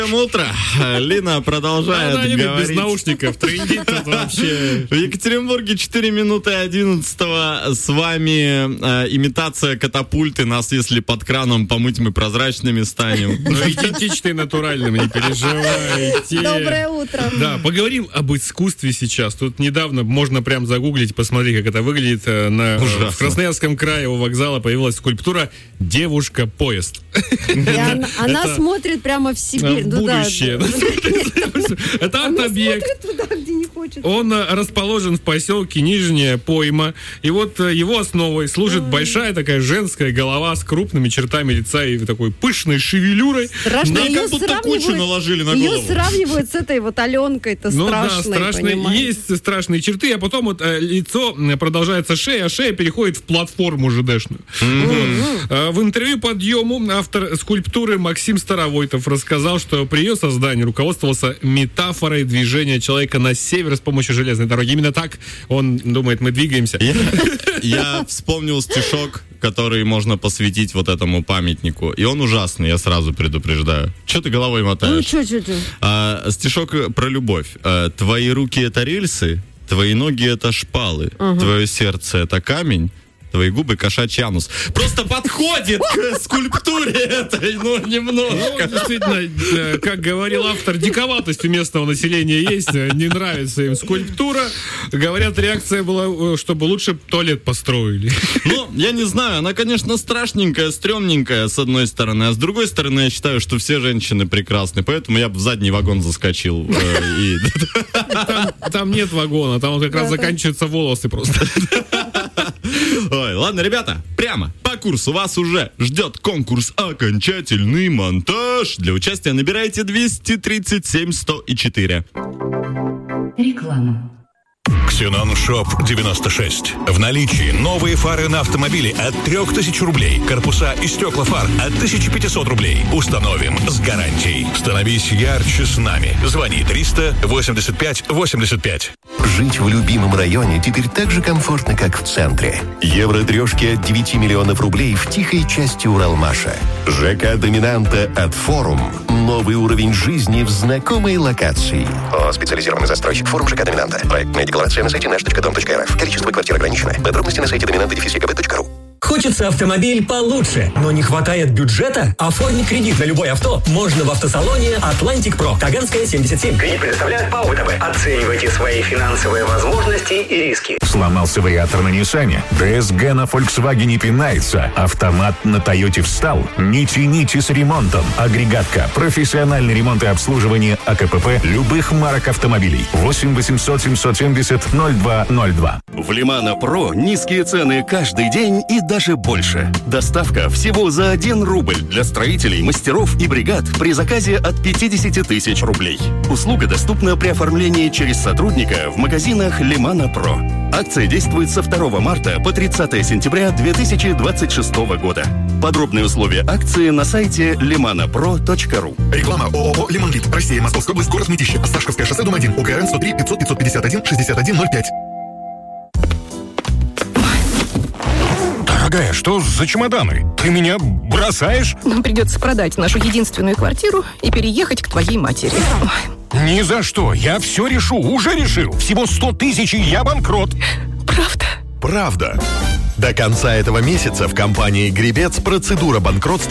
Утро. Лина продолжает Она говорить. без наушников трындит тут вообще. В Екатеринбурге 4 минуты 11-го. С вами имитация катапульты. Нас, если под краном помыть, мы прозрачными станем. Но идентичный натуральным, не переживайте. Доброе утро. Да, поговорим об искусстве сейчас. Тут недавно можно прям загуглить, посмотреть, как это выглядит. В Красноярском крае у вокзала появилась скульптура «Девушка-поезд». И она смотрит прямо в Сибирь. В будущее. Это арт-объект. Смотрит туда, где не хочет. Он расположен в поселке Нижняя Пойма. И вот его основой служит большая такая женская голова с крупными чертами лица и такой пышной шевелюрой. Страшно. Да, Ее как будто кучу наложили на Ее голову. сравнивают с этой вот Аленкой-то страшной, да, страшные. понимаешь? Есть страшные черты, а потом вот лицо продолжается шея, а шея переходит в платформу ЖДшную. Вот. В интервью «Подъему» автор скульптуры Максим Старовойтов рассказал, что при ее создании руководствовался метафорой движения человека на север с помощью железной дороги. Именно так он думает, мы двигаемся. Я вспомнил стишок, который можно посвятить вот этому памятнику. И он ужасный, я сразу предупреждаю. Че ты головой мотаешь? Стишок про любовь. Твои руки — это рельсы, твои ноги — это шпалы, твое сердце — это камень, твои губы — кошачий анус. Просто подходит к скульптуре этой, немножко. Действительно, как говорил автор, диковатость у местного населения есть. Не нравится им скульптура. Говорят, реакция была, чтобы лучше туалет построили. Я не знаю, она, конечно, страшненькая, стрёмненькая, с одной стороны, а с другой стороны, я считаю, что все женщины прекрасны, поэтому я бы в задний вагон заскочил. Там нет вагона, там как раз заканчиваются волосы просто. Ой, ладно, ребята, прямо по курсу вас уже ждет конкурс «Окончательный монтаж». Для участия набирайте 237 104. Реклама. Ксенон Шоп 96. В наличии новые фары на автомобиле от 3000 рублей. Корпуса и стекла фар от 1500 рублей. Установим с гарантией. Становись ярче с нами. Звони 385-85. Жить в любимом районе теперь так же комфортно, как в центре. Евро-трешки от 9 миллионов рублей в тихой части Уралмаша. ЖК «Доминанта» от «Форум». Новый уровень жизни в знакомой локации. Специализированный застройщик «Форум» ЖК «Доминанта». Проектная декларация на сайте nash.dom.rf. Количество квартир ограничено. Подробности на сайте dominanta-ekb.ru. Хочется автомобиль получше, но не хватает бюджета? Оформить кредит на любое авто можно в автосалоне Atlantic Pro. Таганская, 77. Кредит предоставляет ПАО ВТБ. Оценивайте свои финансовые возможности и риски. Сломался вариатор на Ниссане? ДСГ на Volkswagen пинается. Автомат на Тойоте встал? Не тяните с ремонтом. Агрегатка. Профессиональный ремонт и обслуживание АКПП любых марок автомобилей. 8 800 770 0202. В Лимана Про низкие цены каждый день и даже больше. Доставка всего за 1 рубль для строителей, мастеров и бригад при заказе от 50 тысяч рублей. Услуга доступна при оформлении через сотрудника в магазинах Лимана Про. Акция действует со 2 марта по 30 сентября 2026 года. Подробные условия акции на сайте limanapro.ru. Реклама ООО «Лимонлит». Россия, Московская область, город Мытищи. Осташковское шоссе, дом 1. УКРН 103 500 551 6105. Дорогая, что за чемоданы? Ты меня бросаешь? Нам придется продать нашу единственную квартиру и переехать к твоей матери. Ни за что. Я все решу. Уже решил. Всего 100 тысяч, и я банкрот. Правда? Правда. До конца этого месяца в компании «Гребец» процедура банкротства